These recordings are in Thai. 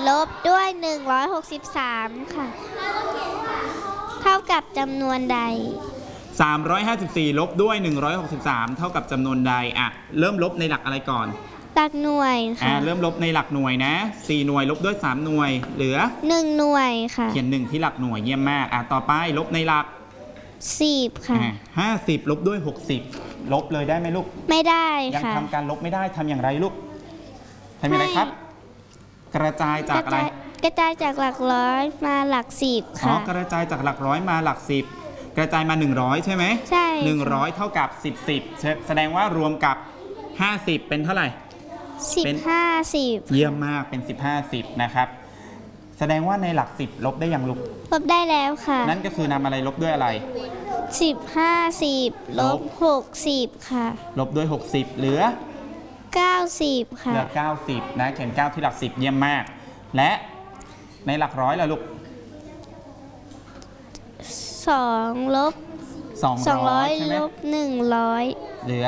ลบด้วย163ค่ะเท่ากับจำนวนใด 354ลบด้วย163เท่ากับจำนวนใดอ่ะเริ่มลบในหลักอะไรก่อนหลักหน่วยค่ะเริ่มลบในหลักหน่วยนะ4หน่วยลบด้วย3หน่วยเหลือ 1หน่วยค่ะเขียน1ที่หลักหน่วยเยี่ยมมากต่อไปลบในหลัก 10ค่ะ 50ลบด้วย60ลบเลยได้ไหมลูกไม่ได้ค่ะยังทำการลบไม่ได้ทำอย่างไรลูกทำอย่างไรครับกระจายจากอะไรกระจายจากหลักร้อยมาหลัก10ค่ะกระจายจากหลักร้อยมาหลัก10กระจายมา100ใช่ไหมใช่ 100เท่ากับ10แสดงว่ารวมกับ50เป็นเท่าไหร่ 10 50 เยี่ยมมากเป็น10นะครับแสดงว่าในหลัก10ลบได้ยังลูกลบได้แล้วค่ะนั่นก็คือนำอะไรลบด้วยอะไร 10 50ลบ60ค่ะลบด้วย60เหลือ 90ค่ะเหลือ90นะเขียน9ที่หลัก10เยี่ยมมากและในหลักร้อยล่ะลูก 2ลบ200ลบ100เหลือ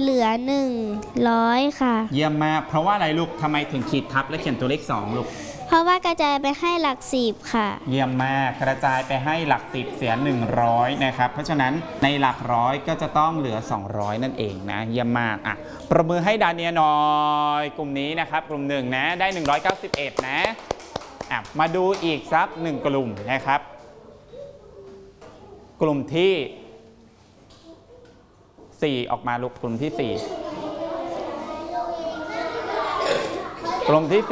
100ค่ะเยี่ยมมากเพราะว่าอะไรลูกทำไมถึงขีดทับและเขียนตัวเลข2ลูกเพราะว่ากระจายไปให้หลัก10ค่ะเยี่ยมมากกระจายไปให้หลัก10เสีย100นะครับเพราะฉะนั้นในหลักร้อยก็จะต้องเหลือ200นั่นเองนะเยี่ยมมากประมือให้ดาเนียหน่อยกลุ่มนี้นะครับกลุ่ม1นะได้191นะมาดูอีกสัก1กลุ่มนะครับกลุ่มที่4ออกมาลูกกลุ่มที่4กลุ่มที่4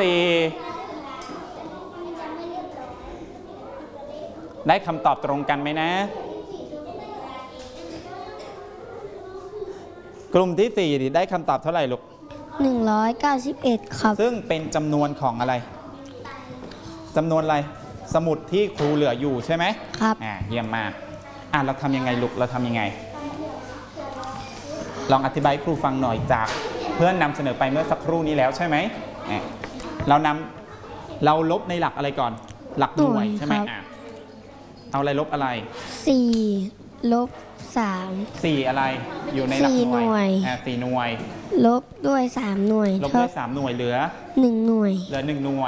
ได้คำตอบตรงกันไหมนะกลุ่มที่4ได้คำตอบเท่าไหร่ลูก 191ครับซึ่งเป็นจำนวนของอะไรจำนวนอะไรสมุดที่ครูเหลืออยู่ใช่ไหมครับเยี่ยมมากเราทำยังไงลูกเราทำยังไงลองอธิบายให้ครูฟังหน่อยจากเพื่อนนำเสนอไปเมื่อสักครู่นี้แล้วใช่ไหมเราลบในหลักอะไรก่อนหลักหน่วยใช่ไหมเอาอะไรลบอะไร 4ลบ3 อะไรอยู่ในหลักหน่วย4หน่วยลบด้วย3หน่วยลบด้วย3หน่วยเหลือ 1หน่วยเหลือ1หน่วย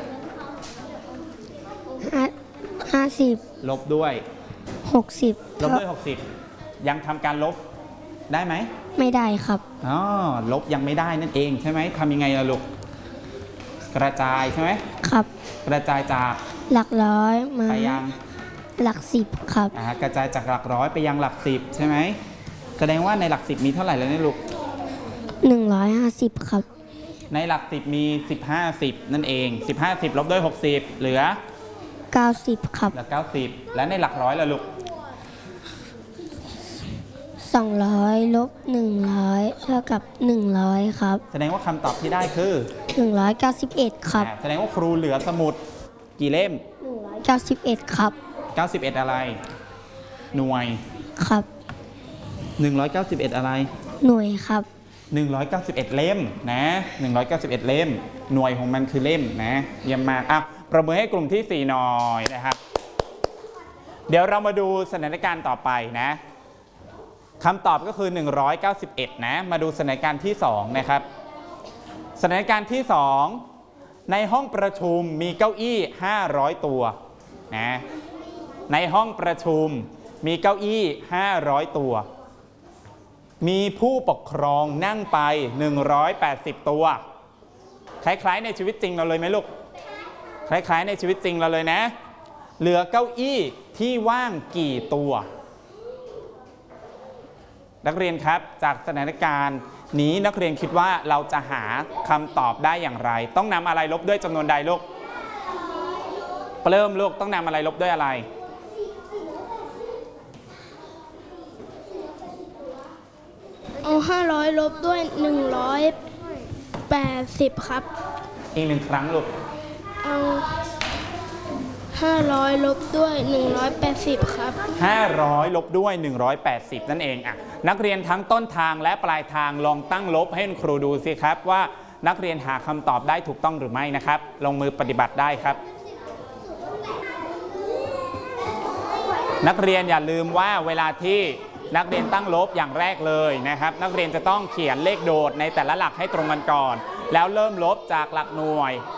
50 ลบด้วย 60 ลบด้วย60ยังทำการลบได้ไหมไม่ได้ครับลบยังไม่ได้นั่นเองใช่ไหมทำยังไงล่ะลูกกระจายใช่ไหมครับกระจายจากหลักร้อยมาไปยังหลัก10ครับกระจายจากหลักร้อยไปยังหลัก10ใช่ไหมแสดงว่าในหลัก10มีเท่าไหร่แล้วเนี่ยลูก 150ครับในหลัก10มี10นั่นเอง10ลบด้วย60เหลือ 90ครับเหลือ90และในหลักร้อยล่ะลูก 200ลบ100เท่ากับ100ครับแสดงว่าคำตอบที่ได้คือ 191ครับแสดงว่าครูเหลือสมุดกี่เล่ม 191ครับ 91อะไรหน่วยครับ 191อะไรหน่วยครับ 191เล่มนะ191เล่มหน่วยของมันคือเล่มนะเยี่ยมมากประเมินให้กลุ่มที่4หน่อยนะครับเดี๋ยวเรามาดูสถานการณ์ต่อไปนะคำตอบก็คือ191นะมาดูสถานการณ์ที่2นะครับสถานการณ์ที่2ในห้องประชุมมีเก้าอี้500ตัวนะในห้องประชุมมีเก้าอี้500ตัวมีผู้ปกครองนั่งไป180ตัวคล้ายๆในชีวิตจริงเราเลยไหมลูกคล้ายๆในชีวิตจริงเราเลยนะเหลือเก้าอี้ที่ว่างกี่ตัวนักเรียนครับจากสถานการณ์นี้นักเรียนคิดว่าเราจะหาคำตอบได้อย่างไรต้องนำอะไรลบด้วยจำนวนใดลูกเริ่มลูกต้องนำอะไรลบด้วยอะไรเอา500ลบด้วย180ครับอีก1ครั้งลูกเอา500ลบด้วย180ครับ 500ลบด้วย180นั่นเองนักเรียนทั้งต้นทางและปลายทางลองตั้งลบให้ครูดูสิครับว่านักเรียนหาคำตอบได้ถูกต้องหรือไม่นะครับลงมือปฏิบัติได้ครับนักเรียนอย่าลืมว่าเวลาที่นักเรียนตั้งลบอย่างแรกเลยนะครับนักเรียนจะต้องเขียนเลขโดดในแต่ละหลักให้ตรงกันก่อนแล้วเริ่มลบจากหลักหน่วย